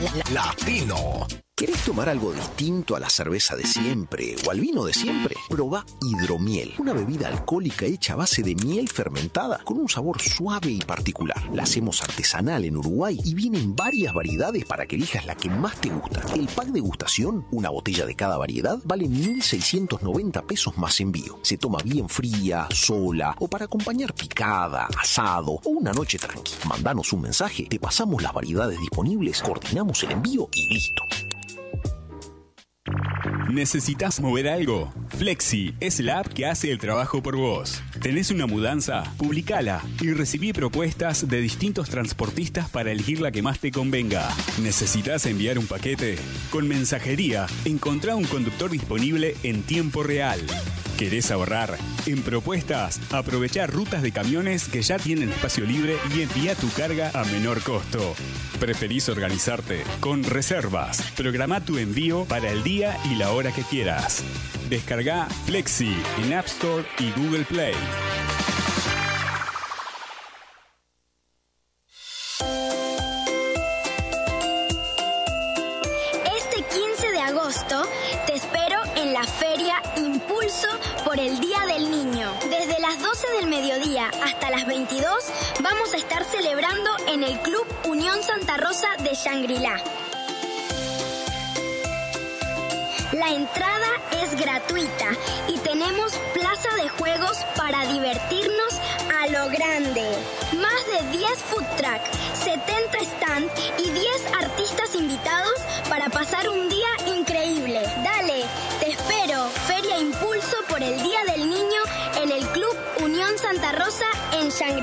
Latino. ¿Querés tomar algo distinto a la cerveza de siempre o al vino de siempre? Probá Hidromiel, una bebida alcohólica hecha a base de miel fermentada con un sabor suave y particular. La hacemos artesanal en Uruguay y viene en varias variedades para que elijas la que más te gusta. El pack de degustación, una botella de cada variedad, vale 1.690 pesos más envío. Se toma bien fría, sola o para acompañar picada, asado o una noche tranqui. Mandanos un mensaje, te pasamos las variedades disponibles, coordinamos el envío y listo. ¿Necesitas mover algo? Flexi es la app que hace el trabajo por vos. ¿Tenés una mudanza? Publicala y recibí propuestas de distintos transportistas para elegir la que más te convenga. ¿Necesitas enviar un paquete? Con mensajería, encontrá un conductor disponible en tiempo real. ¿Querés ahorrar? En Propuestas, aprovechá rutas de camiones que ya tienen espacio libre y envía tu carga a menor costo. ¿Preferís organizarte? Con Reservas, programa tu envío para el día y la hora que quieras. Descarga Flexi en App Store y Google Play. Este 15 de agosto te espero en la Feria Impulso por el Día del Niño. Desde las 12 del mediodía hasta las 22 vamos a estar celebrando en el Club Unión Santa Rosa de Shangri-La. La entrada es gratuita y tenemos plaza de juegos para divertirnos a lo grande. Más de 10 food truck, 70 stand y 10 artistas invitados para pasar un día